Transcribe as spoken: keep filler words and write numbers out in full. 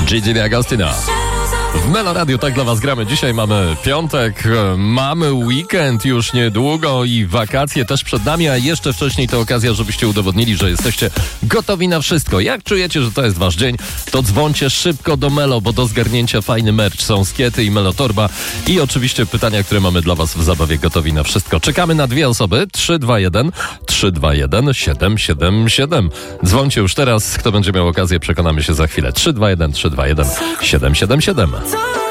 Gigi D'Agostino. W Melo Radio tak dla was gramy. Dzisiaj mamy piątek, mamy weekend już niedługo i wakacje też przed nami, a jeszcze wcześniej to okazja, żebyście udowodnili, że jesteście gotowi na wszystko. Jak czujecie, że to jest wasz dzień, to dzwońcie szybko do Melo, bo do zgarnięcia fajny merch. Są skiety i Melotorba i oczywiście pytania, które mamy dla was w zabawie Gotowi na wszystko. Czekamy na dwie osoby. trzy dwa jeden trzy dwa jeden siedem siedem siedem. Dzwońcie już teraz. Kto będzie miał okazję, przekonamy się za chwilę. trzy dwa jeden trzy dwa jeden siedem siedem siedem.